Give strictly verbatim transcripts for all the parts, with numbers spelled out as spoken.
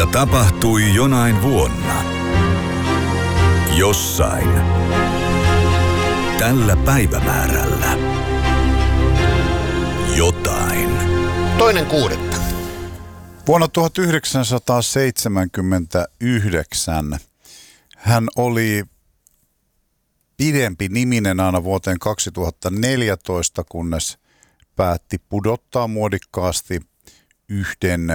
tapahtui jonain vuonna. Jossain. Tällä päivämäärällä. Jotain. Toinen kuudetta. Vuonna tuhatyhdeksänsataaseitsemänkymmentäyhdeksän hän oli pidempi niminen aina vuoteen kaksituhattaneljätoista, kunnes päätti pudottaa muodikkaasti yhden,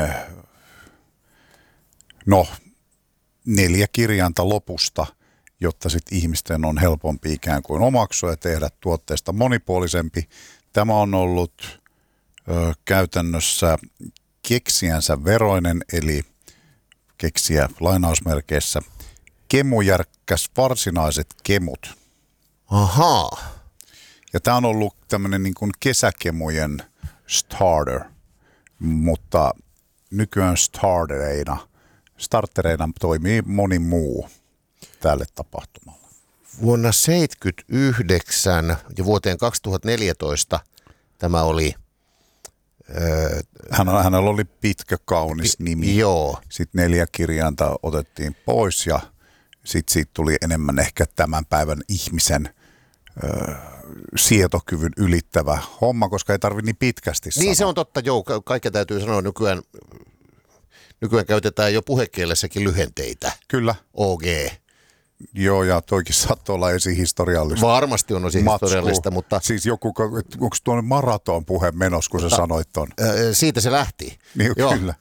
no, neljä kirjainta lopusta, jotta sitten ihmisten on helpompi ikään kuin omaksua ja tehdä tuotteesta monipuolisempi. Tämä on ollut ö, käytännössä keksijänsä veroinen, eli keksiä lainausmerkeissä kemujärkkäs varsinaiset kemut. Ahaa. Ja tämä on ollut tämmöinen niin kuin kesäkemujen starter, mutta nykyään startereina, startereina toimii moni muu tälle tapahtumalle. Vuonna seitsemänkymmentäyhdeksän ja vuoteen kaksituhattaneljätoista tämä oli... Öö, Hän, hänellä oli pitkä, kaunis pi- nimi. Joo. Sitten neljä kirjainta otettiin pois ja sitten siitä tuli enemmän ehkä tämän päivän ihmisen öö, sietokyvyn ylittävä homma, koska ei tarvitse niin pitkästi sanoa. Niin se on totta, joo. Ka- kaikkea täytyy sanoa. Nykyään, nykyään käytetään jo puhekielessäkin lyhenteitä. Kyllä. O G. Joo, ja toikin saattoi olla esihistoriallista. Varmasti on esihistoriallista, mutta... Siis joku, onko tuonne maraton puhe menossa, kun mutta, sä sanoit ton? Ää, siitä se lähti. Niin, joo. Kyllä.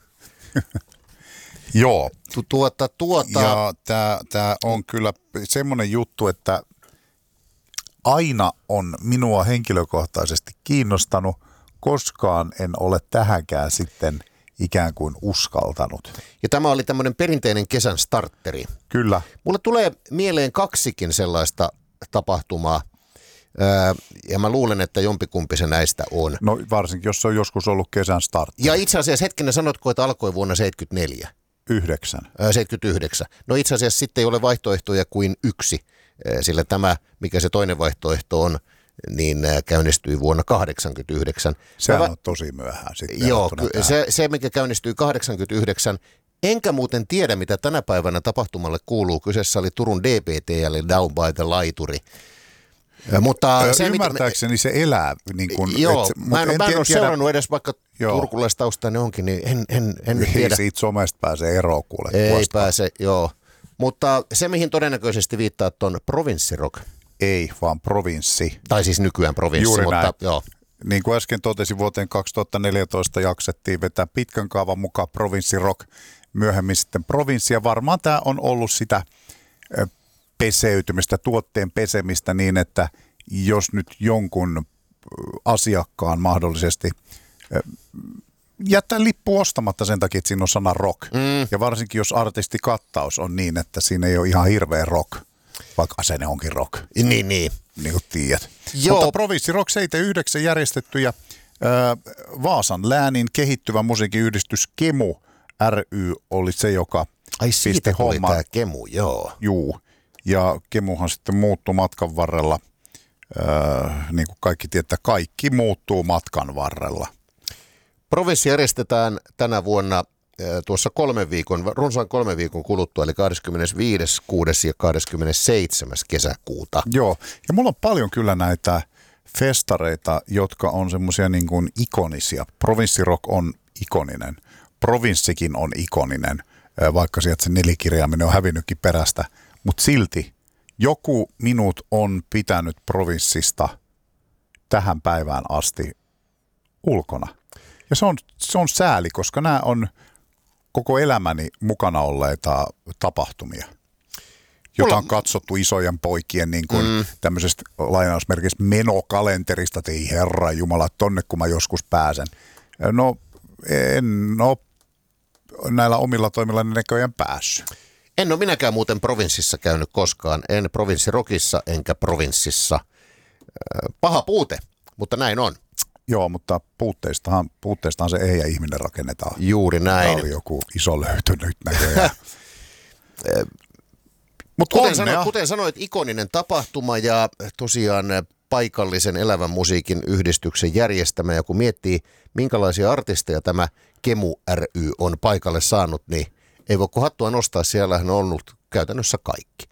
Joo. Tu- tuota, tuota... Ja tämä on kyllä semmoinen juttu, että aina on minua henkilökohtaisesti kiinnostanut. Koskaan en ole tähänkään sitten ikään kuin uskaltanut. Ja tämä oli tämmöinen perinteinen kesän startteri. Kyllä. Mulle tulee mieleen kaksikin sellaista tapahtumaa, öö, ja mä luulen, että jompikumpi se näistä on. No varsinkin, jos se on joskus ollut kesän startteri. Ja itse asiassa hetkinen, sanotko, että alkoi vuonna seitsemänkymmentäneljä? Yhdeksän. Öö, seitsemänkymmentäyhdeksän. No itse asiassa sitten ei ole vaihtoehtoja kuin yksi, sillä tämä, mikä se toinen vaihtoehto on, niin käynnistyi vuonna kahdeksankymmentäyhdeksän. Sehän Mä, on tosi myöhään sitten. Joo, se, se mikä käynnistyi kahdeksankymmentäyhdeksän, enkä muuten tiedä mitä tänä päivänä tapahtumalle kuuluu. Kyseessä oli Turun D P T, eli Down by the Laituri. Mutta se, ymmärtääkseni se elää. Niin kun, joo, et, mä en, en, mä en ole seurannut edes, vaikka turkulaistaustani onkin, niin en, en, en ei tiedä. Siitä somesta pääse eroon kuule. Ei tuosta. pääse, joo. Mutta se, mihin todennäköisesti viittaat, on provinssirock. Ei, vaan provinssi. Tai siis nykyään provinssi, Juuri mutta näin. joo. Niin kuin äsken totesin, vuoteen kaksituhattaneljätoista jaksettiin vetää pitkän kaavan mukaan provinssirock, myöhemmin sitten provinssi. Ja varmaan tämä on ollut sitä peseytymistä, tuotteen pesemistä niin, että jos nyt jonkun asiakkaan mahdollisesti jättää lippu ostamatta sen takia, että siinä on sana rock. Mm. Ja varsinkin, jos artistikattaus on niin, että siinä ei ole ihan hirveä rock, vaikka asenne onkin rock. Niin, niin. Niin kuin tiedät. Joo. Mutta Provinssi Rock seitsemänkymmentäyhdeksän järjestetty ja ö, Vaasan läänin kehittyvä musiikkiyhdistys Kemu ry oli se, joka Ai siitä tuli tämä Kemu, joo. Juu. Ja Kemuhan sitten muuttui matkan varrella, ö, niin kuin kaikki tietää, kaikki muuttuu matkan varrella. Provinssi järjestetään tänä vuonna tuossa kolmen viikon, runsaan kolmen viikon kuluttua, eli kahdeskymmenesviides, kuudes ja kahdeskymmenesseitsemäs kesäkuuta. Joo, ja mulla on paljon kyllä näitä festareita, jotka on semmoisia niin kuin ikonisia. Provinssirock on ikoninen, provinssikin on ikoninen, vaikka sieltä se nelikirjaaminen on hävinnytkin perästä, mutta silti joku minut on pitänyt provinssista tähän päivään asti ulkona. Ja se on, se on sääli, koska nämä on koko elämäni mukana olleita tapahtumia, jota on katsottu isojen poikien niin kuin mm. tämmöisestä lainausmerkistä menokalenterista, että ei herra jumala, tonne kun mä joskus pääsen. No en ole näillä omilla toimilla näköjään päässyt. En ole minäkään muuten provinssissa käynyt koskaan, en provinssirokissa enkä provinssissa. Paha puute, mutta näin on. Joo, mutta puutteistahan, puutteistahan se ei ja ihminen rakennetaan. Juuri näin. Tämä oli joku iso löytö nyt näköjään. Mutta kuten, sano, kuten sanoit, ikoninen tapahtuma ja tosiaan paikallisen elävän musiikin yhdistyksen järjestämä. Ja kun miettii, minkälaisia artisteja tämä Kemu ry on paikalle saanut, niin Ei voi kun hattua nostaa, siellähän on ollut käytännössä kaikki.